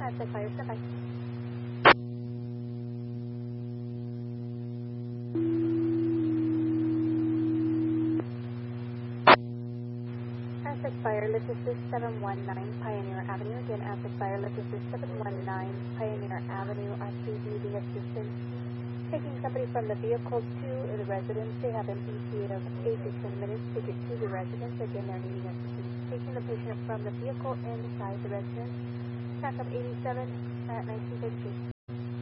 Aztec Fire, stand by. Aztec Fire, lift assist 719 Pioneer Avenue. Again, Aztec Fire, lift assist 719 Pioneer Avenue. RC needing assistance. Taking somebody from the vehicle to the residence. They have an ETA of 8 to 10 minutes to get to the residence. Again, they're needing assistance. Taking the patient from the vehicle inside the residence. Backup 87 at 1933.